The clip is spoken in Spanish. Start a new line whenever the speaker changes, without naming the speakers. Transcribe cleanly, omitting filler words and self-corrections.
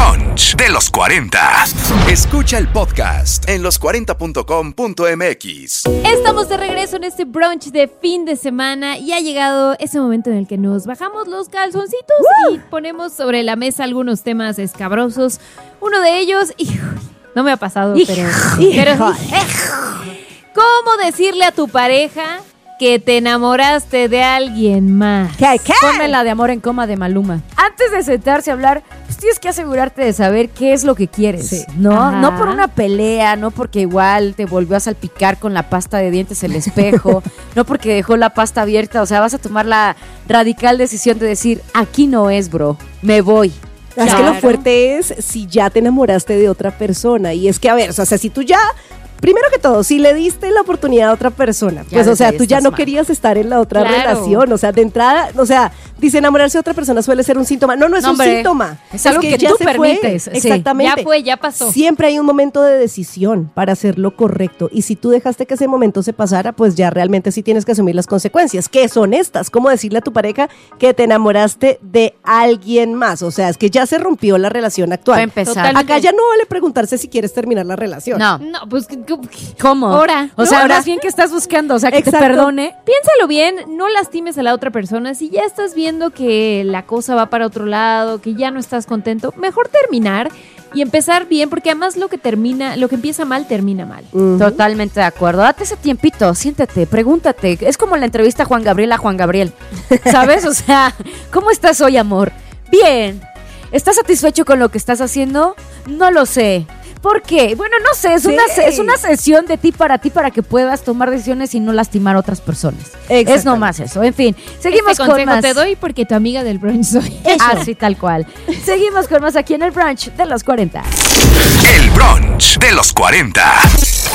brunch de los 40. Escucha el podcast en los40.com.mx.
Estamos de regreso en este brunch de fin de semana y ha llegado ese momento en el que nos bajamos los calzoncitos y ponemos sobre la mesa algunos temas escabrosos. Uno de ellos, no me ha pasado, pero ¿cómo decirle a tu pareja que te enamoraste de alguien más?
¿Qué?
Ponme la de Amor en Coma de Maluma.
Antes de sentarse a hablar, pues tienes que asegurarte de saber qué es lo que quieres,
Sí.
¿no?
Ajá.
No por una pelea, no porque igual te volvió a salpicar con la pasta de dientes el espejo, no porque dejó la pasta abierta, o sea, vas a tomar la radical decisión de decir, aquí no es, bro, me voy.
Es que
Claro.
lo fuerte es si ya te enamoraste de otra persona. Y es que, a ver, o sea, si tú ya... Primero que todo, si le diste la oportunidad a otra persona,
Ya
pues, o
desde
sea,
ahí
tú ya
estás
no
mal.
querías estar en la otra
Claro.
relación. O sea, de entrada, o sea, dice enamorarse de otra persona suele ser un síntoma. No es
No,
un
hombre,
síntoma.
es algo que
ya
tú
se fue.
permites, sí.
Exactamente.
Ya fue, ya pasó.
Siempre hay un momento de decisión para hacer lo correcto. Y si tú dejaste que ese momento se pasara, pues ya realmente sí tienes que asumir las consecuencias. ¿Qué son estas? ¿Cómo decirle a tu pareja que te enamoraste de alguien más? O sea, es que ya se rompió la relación actual.
Para empezar.
Totalmente.
Acá ya no vale preguntarse si quieres terminar la relación.
No.
No, pues
¿Cómo?
Ahora.
O sea,
Ahora.
más bien que estás buscando, o sea, que
Exacto.
te perdone.
Piénsalo bien, no lastimes a la otra persona. Si ya estás viendo que la cosa va para otro lado, que ya no estás contento, mejor terminar y empezar bien, porque además lo que empieza mal, termina mal.
Ujú.
Totalmente de acuerdo. Date ese tiempito, siéntate, pregúntate. Es como la entrevista a Juan Gabriel. ¿Sabes? O sea, ¿cómo estás hoy, amor? Bien. ¿Estás satisfecho con lo que estás haciendo? No lo sé. ¿Por qué? Bueno, no sé, es una sesión de ti para que puedas tomar decisiones y no lastimar a otras personas. Es nomás eso. En fin, seguimos
Este
con
consejo
más.
te doy porque tu amiga del brunch soy.
Así tal cual. Seguimos con más aquí en el brunch de los 40.
El brunch de los 40.